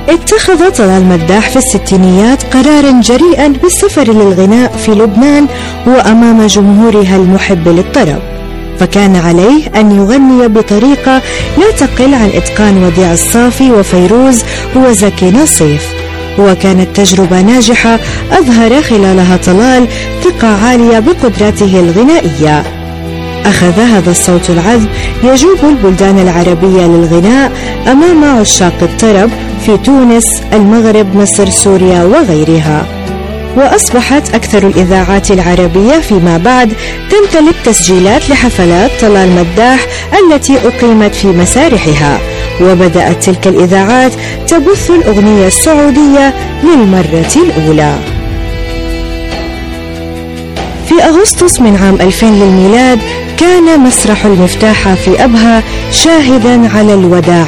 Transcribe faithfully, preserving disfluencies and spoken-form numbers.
اتخذ طلال مداح في الستينيات قرارا جريئا بالسفر للغناء في لبنان وأمام جمهورها المحب للطرب، فكان عليه أن يغني بطريقة لا تقل عن إتقان وديع الصافي وفيروز وزكي نصيف، وكانت تجربة ناجحة أظهر خلالها طلال ثقة عالية بقدراته الغنائية. أخذ هذا الصوت العذب يجوب البلدان العربية للغناء أمام عشاق الطرب في تونس، المغرب، مصر، سوريا وغيرها، وأصبحت أكثر الإذاعات العربية فيما بعد تمتلك تسجيلات لحفلات طلال مداح التي أقيمت في مسارحها، وبدأت تلك الإذاعات تبث الأغنية السعودية للمرة الأولى. في أغسطس من عام ألفين للميلاد كان مسرح المفتاح في أبها شاهدا على الوداع